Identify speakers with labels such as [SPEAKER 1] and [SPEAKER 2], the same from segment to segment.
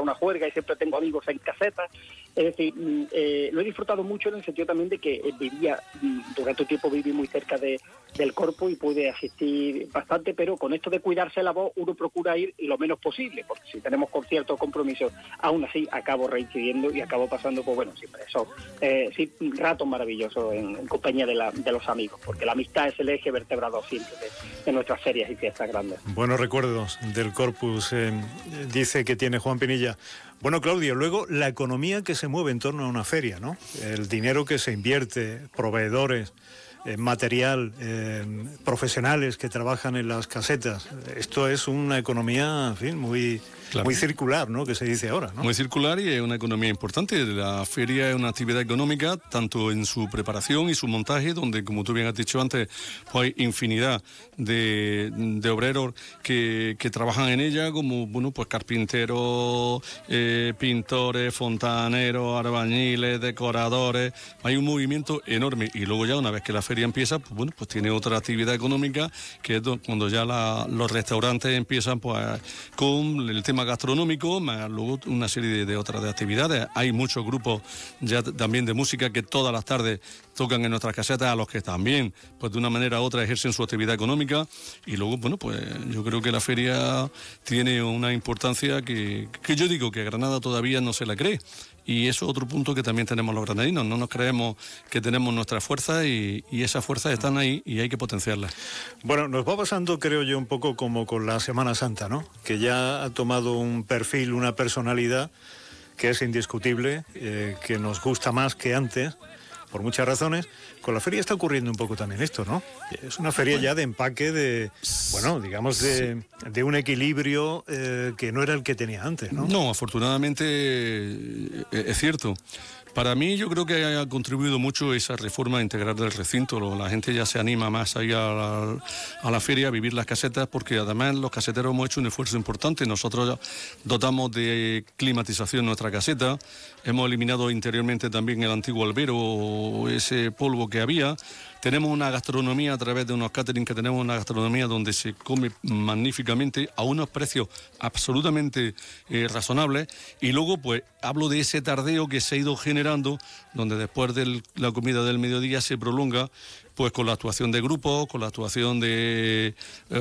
[SPEAKER 1] una juerga y siempre tengo amigos en casetas. Es decir, lo he disfrutado mucho en el sentido también de que durante un tiempo viví muy cerca del Corpus y pude asistir bastante, pero con esto de cuidarse la voz uno procura ir lo menos posible, porque si tenemos conciertos o compromisos, aún así acabo reincidiendo y acabo pasando, pues bueno, siempre eso, ratos maravillosos en compañía de los amigos, porque la amistad es el eje vertebrador siempre de nuestras ferias y fiestas grandes.
[SPEAKER 2] Buenos recuerdos del Corpus, dice que tiene Juan Pinilla. Bueno, Claudio, luego la economía que se mueve en torno a una feria, ¿no? El dinero que se invierte, proveedores, material, profesionales que trabajan en las casetas. Esto es una economía, en fin, muy circular, ¿no?, que se dice ahora, ¿no?
[SPEAKER 3] Muy circular y es una economía importante. La feria es una actividad económica, tanto en su preparación y su montaje, donde, como tú bien has dicho antes, pues hay infinidad de obreros que trabajan en ella, como, bueno, pues carpinteros, pintores, fontaneros, albañiles, decoradores. Hay un movimiento enorme, y luego ya una vez que la feria empieza, pues bueno, pues tiene otra actividad económica, que es cuando ya los restaurantes empiezan pues con el tema gastronómico, más luego una serie de otras actividades. Hay muchos grupos ya también de música que todas las tardes tocan en nuestras casetas, a los que también, pues de una manera u otra, ejercen su actividad económica. Y luego, bueno, pues yo creo que la feria tiene una importancia que yo digo que Granada todavía no se la cree. Y eso es otro punto que también tenemos los granadinos. No nos creemos que tenemos nuestras fuerzas y esas fuerzas están ahí y hay que potenciarlas.
[SPEAKER 2] Bueno, nos va pasando, creo yo, un poco como con la Semana Santa, ¿no? Que ya ha tomado un perfil, una personalidad que es indiscutible, que nos gusta más que antes, por muchas razones. Con la feria está ocurriendo un poco también esto, ¿no? Es una feria ya de empaque digamos de un equilibrio que no era el que tenía antes, ¿no?
[SPEAKER 3] No, afortunadamente es cierto. Para mí, yo creo que ha contribuido mucho esa reforma integral del recinto. La gente ya se anima más a ir a la feria, a vivir las casetas, porque además los caseteros hemos hecho un esfuerzo importante. Nosotros ya dotamos de climatización nuestra caseta, hemos eliminado interiormente también el antiguo albero, ese polvo que había. Tenemos una gastronomía a través de unos catering, que tenemos una gastronomía donde se come magníficamente a unos precios absolutamente razonables. Y luego, pues, hablo de ese tardeo que se ha ido generando, donde después de la comida del mediodía se prolonga, pues con la actuación de grupos, con la actuación de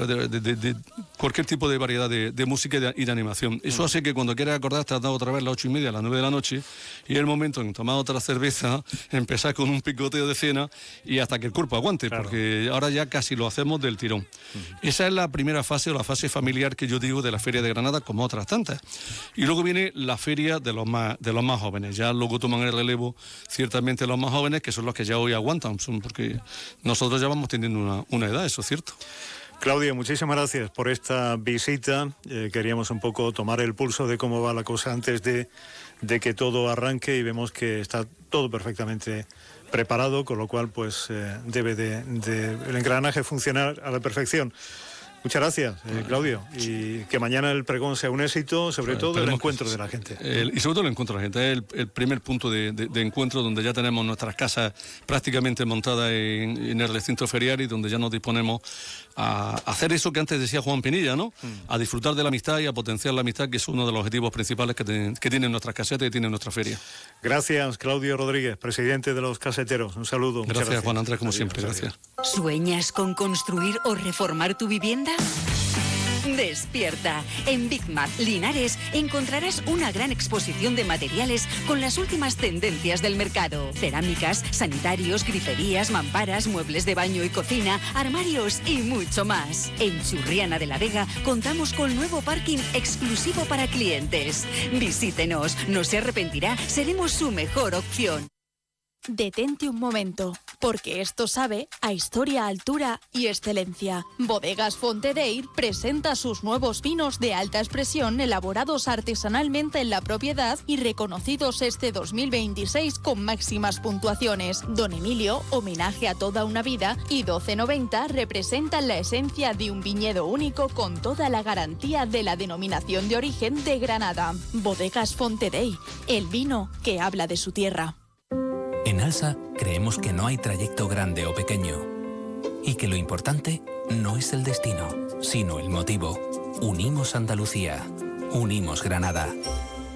[SPEAKER 3] cualquier tipo de variedad de música y de animación. Eso hace que cuando quieras acordar te has dado otra vez las 8:30, las 9 de la noche, y es el momento en tomar otra cerveza, empezar con un picoteo de cena y hasta que el cuerpo aguante, claro, porque ahora ya casi lo hacemos del tirón. Esa es la primera fase, o la fase familiar que yo digo de la Feria de Granada, como otras tantas. Y luego viene la feria de los más jóvenes. Ya luego toman el relevo ciertamente los más jóvenes, que son los que ya hoy aguantan, porque nosotros ya vamos teniendo una edad, eso es cierto.
[SPEAKER 2] Claudio, muchísimas gracias por esta visita. Queríamos un poco tomar el pulso de cómo va la cosa antes de que todo arranque, y vemos que está todo perfectamente preparado, con lo cual pues debe el engranaje funcionar a la perfección. Muchas gracias, Claudio, y que mañana el pregón sea un éxito, sobre todo el encuentro de la gente.
[SPEAKER 3] Y sobre todo el encuentro de la gente, es el primer punto de encuentro, donde ya tenemos nuestras casas prácticamente montadas en el recinto ferial, y donde ya nos disponemos a hacer eso que antes decía Juan Pinilla, ¿no? A disfrutar de la amistad y a potenciar la amistad, que es uno de los objetivos principales que tienen nuestras casetas y tienen nuestra feria.
[SPEAKER 2] Gracias, Claudio Rodríguez, presidente de los caseteros. Un saludo.
[SPEAKER 3] Gracias, Juan Andrés, como siempre. Gracias.
[SPEAKER 4] ¿Sueñas con construir o reformar tu vivienda? Despierta. En Big Mart Linares encontrarás una gran exposición de materiales con las últimas tendencias del mercado. Cerámicas, sanitarios, griferías, mamparas, muebles de baño y cocina, armarios y mucho más. En Churriana de la Vega contamos con nuevo parking exclusivo para clientes. Visítenos, no se arrepentirá, seremos su mejor opción.
[SPEAKER 5] Detente un momento, porque esto sabe a historia, altura y excelencia. Bodegas Fontedeyr presenta sus nuevos vinos de alta expresión, elaborados artesanalmente en la propiedad y reconocidos este 2026 con máximas puntuaciones. Don Emilio, homenaje a toda una vida, y 1290 representan la esencia de un viñedo único con toda la garantía de la denominación de origen de Granada. Bodegas Fontedeyr, el vino que habla de su tierra.
[SPEAKER 6] En ALSA creemos que no hay trayecto grande o pequeño, y que lo importante no es el destino, sino el motivo. Unimos Andalucía, unimos Granada.